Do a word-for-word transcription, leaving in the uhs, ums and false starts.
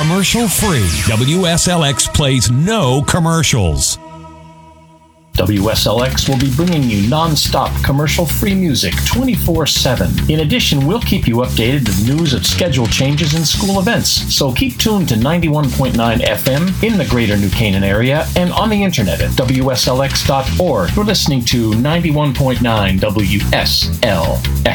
commercial free. W S L X plays no commercials. W S L X will be bringing you non-stop commercial-free music twenty-four seven. In addition, we'll keep you updated with news of schedule changes and school events. So keep tuned to ninety-one point nine F M in the greater New Canaan area and on the internet at W S L X dot org. You're listening to ninety-one point nine W S L X.